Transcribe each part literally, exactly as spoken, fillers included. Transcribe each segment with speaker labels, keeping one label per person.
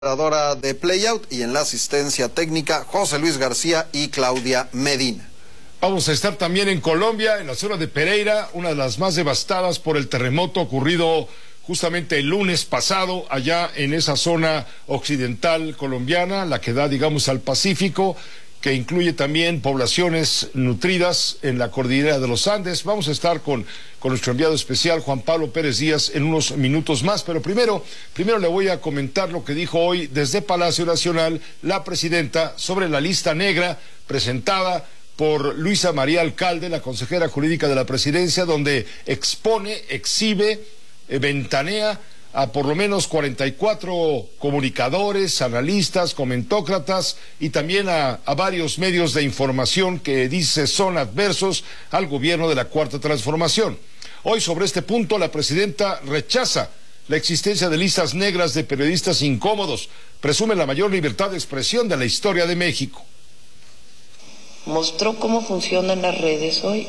Speaker 1: De Playout, y en la asistencia técnica José Luis García y Claudia Medina.
Speaker 2: Vamos a estar también en Colombia, en la zona de Pereira, una de las más devastadas por el terremoto ocurrido justamente el lunes pasado, allá en esa zona occidental colombiana, la que da, digamos, al Pacífico, que incluye también poblaciones nutridas en la cordillera de los Andes. Vamos a estar con, con nuestro enviado especial, Juan Pablo Pérez Díaz, en unos minutos más, pero primero, primero le voy a comentar lo que dijo hoy desde Palacio Nacional la presidenta sobre la lista negra presentada por Luisa María Alcalde, la consejera jurídica de la presidencia, donde expone, exhibe, eh, ventanea a por lo menos cuarenta y cuatro comunicadores, analistas, comentócratas y también a, a varios medios de información que dice son adversos al gobierno de la Cuarta Transformación. Hoy sobre este punto la presidenta rechaza la existencia de listas negras de periodistas incómodos, presume la mayor libertad de expresión de la historia de México.
Speaker 3: Mostró cómo funcionan las redes hoy.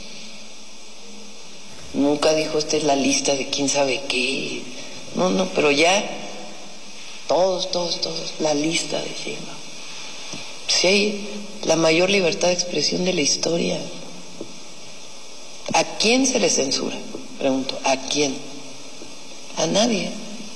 Speaker 3: Nunca dijo esta es la lista de quién sabe qué. No, no, pero ya todos, todos, todos, la lista de Sheinbaum. Sí hay la mayor libertad de expresión de la historia. ¿A quién se le censura? Pregunto, ¿a quién? A nadie.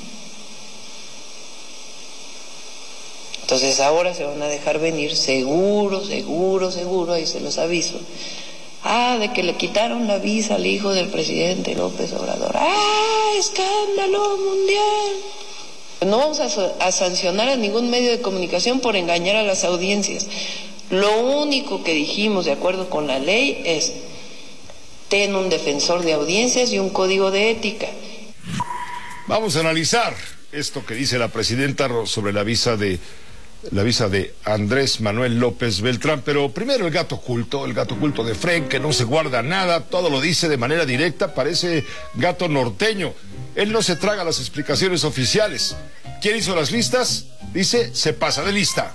Speaker 3: Entonces ahora se van a dejar venir seguro, seguro, seguro, ahí se los aviso. Ah, de que le quitaron la visa al hijo del presidente López Obrador. ¡Ah, escándalo mundial! No vamos a, a sancionar a ningún medio de comunicación por engañar a las audiencias. Lo único que dijimos, de acuerdo con la ley, es ten un defensor de audiencias y un código de ética.
Speaker 2: Vamos a analizar esto que dice la presidenta sobre la visa de... la visa de Andrés Manuel López Beltrán, pero primero el gato oculto, el gato oculto de Fren, que no se guarda nada, todo lo dice de manera directa, parece gato norteño. Él no se traga las explicaciones oficiales. ¿Quién hizo las listas? Dice, se pasa de lista.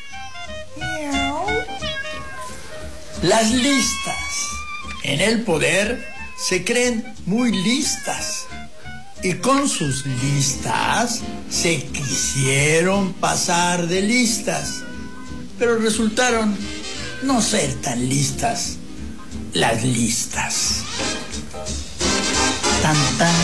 Speaker 4: Las listas en el poder se creen muy listas. Y con sus listas se quisieron pasar de listas, pero resultaron no ser tan listas las listas. Tan tan.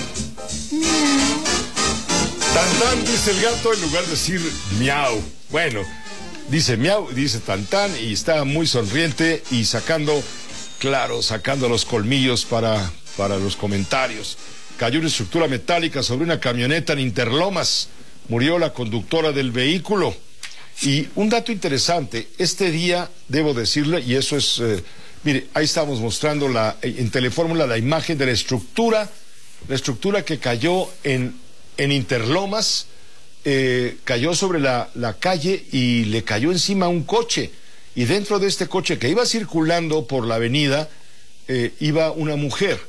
Speaker 4: Miau.
Speaker 2: Tan tan, dice el gato en lugar de decir miau. Bueno, dice miau, dice tan tan y está muy sonriente y sacando, claro, sacando los colmillos para, para los comentarios. Cayó una estructura metálica sobre una camioneta en Interlomas. Murió la conductora del vehículo. Y un dato interesante, este día, debo decirle, y eso es, eh, mire, ahí estamos mostrando la, en Telefórmula la imagen de la estructura, la estructura que cayó en, en Interlomas, eh, cayó sobre la, la calle y le cayó encima un coche. Y dentro de este coche que iba circulando por la avenida, eh, iba una mujer.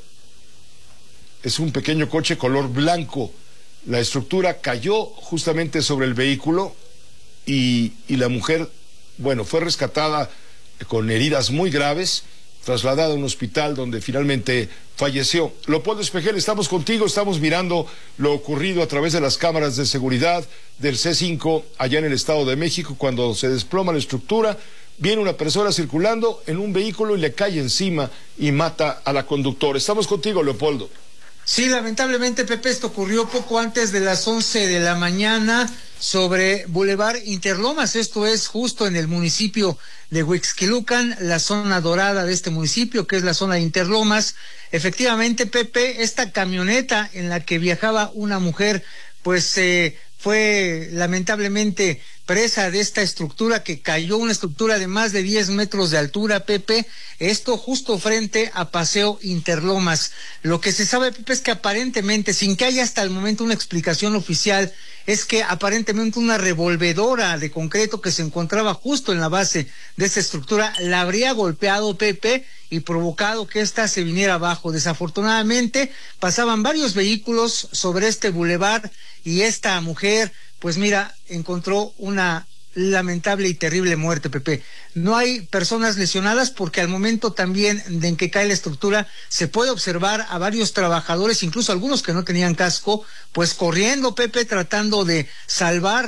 Speaker 2: Es un pequeño coche color blanco. La estructura cayó justamente sobre el vehículo y, y la mujer, bueno, fue rescatada con heridas muy graves, trasladada a un hospital donde finalmente falleció. Leopoldo Espejel, estamos contigo, estamos mirando lo ocurrido a través de las cámaras de seguridad del C cinco allá en el Estado de México, cuando se desploma la estructura. Viene una persona circulando en un vehículo y le cae encima y mata a la conductora. Estamos contigo, Leopoldo.
Speaker 5: Sí, lamentablemente, Pepe, esto ocurrió poco antes de las once de la mañana sobre Boulevard Interlomas. Esto es justo en el municipio de Huixquilucan, la zona dorada de este municipio, que es la zona de Interlomas. Efectivamente, Pepe, esta camioneta en la que viajaba una mujer, pues eh, fue lamentablemente presa de esta estructura que cayó, una estructura de más de diez metros de altura, Pepe, esto justo frente a Paseo Interlomas. Lo que se sabe, Pepe, es que aparentemente, sin que haya hasta el momento una explicación oficial, es que aparentemente una revolvedora de concreto que se encontraba justo en la base de esta estructura la habría golpeado, Pepe, y provocado que ésta se viniera abajo. Desafortunadamente, pasaban varios vehículos sobre este bulevar y esta mujer, pues mira, encontró una lamentable y terrible muerte, Pepe. No hay personas lesionadas porque al momento también de en que cae la estructura se puede observar a varios trabajadores, incluso algunos que no tenían casco, pues corriendo, Pepe, tratando de salvar